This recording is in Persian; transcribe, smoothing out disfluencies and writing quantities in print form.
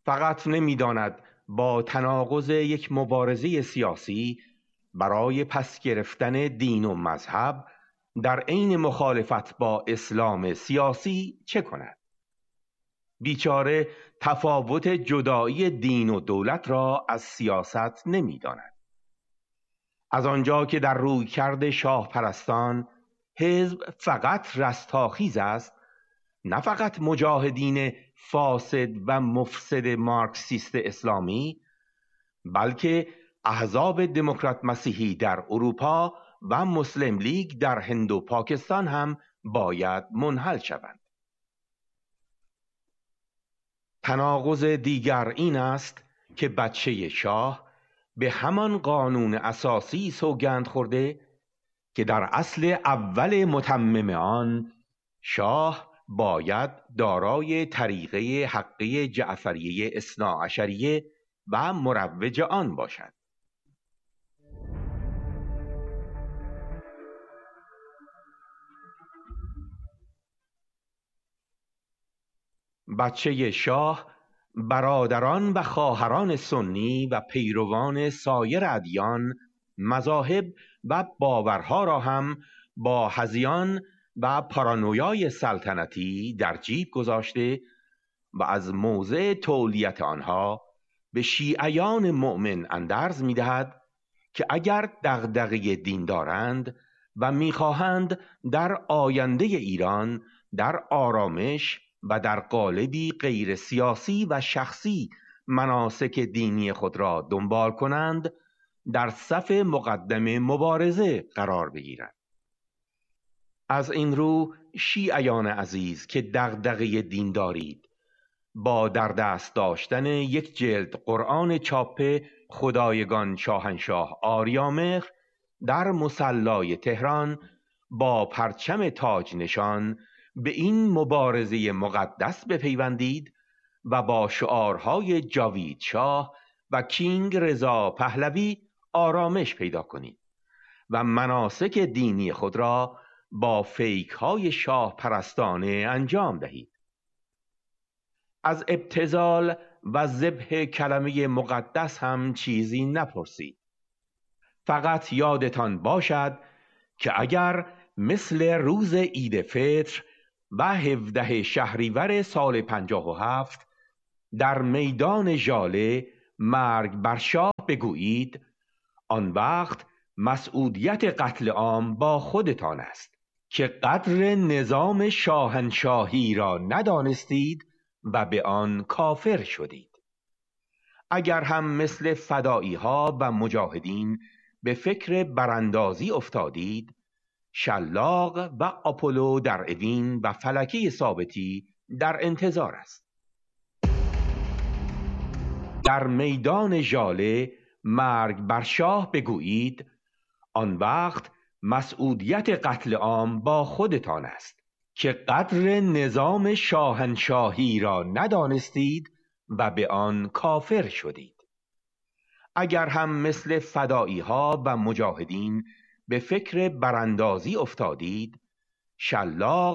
فقط نمی‌داند با تناقض یک مبارزه سیاسی برای پس گرفتن دین و مذهب در عین مخالفت با اسلام سیاسی چه کند. بیچاره تفاوت جدایی دین و دولت را از سیاست نمی‌داند. از آنجا که در رویکرد شاه پرستان حزب فقط رستاخیز است، نه فقط مجاهدین فاسد و مفسد مارکسیست اسلامی، بلکه احزاب دموکرات مسیحی در اروپا و مسلم لیگ در هند و پاکستان هم باید منحل شوند. تناقض دیگر این است که بچه شاه به همان قانون اساسی سوگند خورده که در اصل اول متمم آن شاه باید دارای طریقه حقه جعفریه اثناعشریه و مروج آن باشد. بچه شاه برادران و خواهران سنی و پیروان سایر ادیان، مذاهب و باورها را هم با هذیان و پارانویای سلطنتی در جیب گذاشته و از موضع تولیت آنها به شیعیان مؤمن اندرز می‌دهد که اگر دغدغه دین دارند و می‌خواهند در آینده ایران در آرامش و در قالبی غیر سیاسی و شخصی مناسک دینی خود را دنبال کنند، در صف مقدم مبارزه قرار بگیرند. از این رو شیعیان عزیز که دغدغه دین دارید، با در دست داشتن یک جلد قرآن چاپ خدایگان شاهنشاه آریامهر در مصلای تهران با پرچم تاج نشان به این مبارزه مقدس بپیوندید و با شعارهای جاوید شاه و کینگ رضا پهلوی آرامش پیدا کنید و مناسک دینی خود را با فیک های شاه پرستانه انجام دهید. از ابتذال و ذبح کلمه مقدس هم چیزی نپرسید. فقط یادتان باشد که اگر مثل روز عید فطر و 17 شهریور سال 57 در میدان ژاله مرگ بر شاه بگویید، آن وقت مسئولیت قتل عام با خودتان است که قدر نظام شاهنشاهی را ندانستید و به آن کافر شدید. اگر هم مثل فدایی ها و مجاهدین به فکر براندازی افتادید، شلاق و آپولو در اوین و فلکه ثابتی در انتظار است. در میدان ژاله مرگ بر شاه بگویید، آن وقت مسئولیت قتل عام با خودتان است که قدر نظام شاهنشاهی را ندانستید و به آن کافر شدید. اگر هم مثل فدایی ها و مجاهدین به فکر براندازی افتادید، شلاق